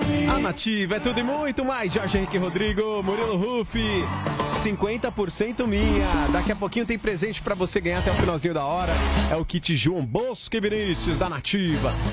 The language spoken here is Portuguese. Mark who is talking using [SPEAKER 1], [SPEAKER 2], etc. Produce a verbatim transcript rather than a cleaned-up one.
[SPEAKER 1] A Nativa é tudo e muito mais. Jorge Henrique Rodrigo, Murilo Rufi, cinquenta por cento minha. Daqui a pouquinho tem presente pra você ganhar até o finalzinho da hora. É o kit João Bosco e Vinícius da Nativa.